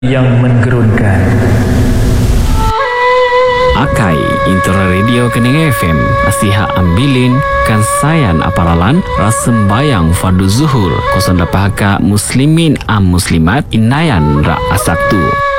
yang menggerunkan. Akai Intera Radio Kening FM Nasihat Ambilin Kansayan Aparalan Rasembayang Fardu Zuhur 08 Muslimin Muslimat Inayan Ra Asaktu